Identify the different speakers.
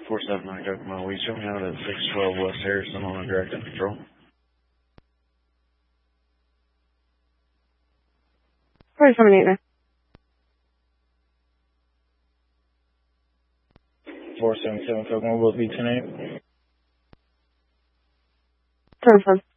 Speaker 1: 479 Kokomo. Will you show me out at 612 West Harrison on a direct patrol?
Speaker 2: 478.
Speaker 1: 477 Kokomo, will it be 10-8?
Speaker 2: 10-10.